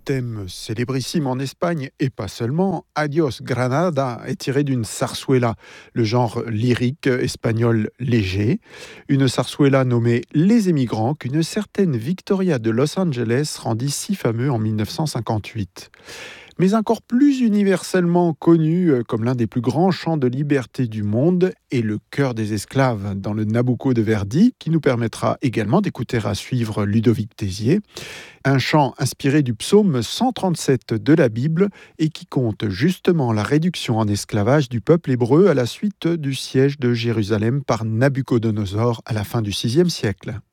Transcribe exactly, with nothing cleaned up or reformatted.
thème célébrissime en Espagne, et pas seulement, Adiós Granada, est tiré d'une zarzuela, le genre lyrique espagnol léger. Une zarzuela nommée Les Émigrants, qu'une certaine Victoria de Los Angeles rendit si fameux en mille neuf cent cinquante-huit. Mais encore plus universellement connu euh, comme l'un des plus grands chants de liberté du monde est Le Chœur des esclaves dans le Nabucco de Verdi, qui nous permettra également d'écouter à suivre Ludovic Tézier, un chant inspiré du psaume cent trente-sept de la Bible et qui compte justement la réduction en esclavage du peuple hébreu à la suite du siège de Jérusalem par Nabuchodonosor à la fin du sixième siècle.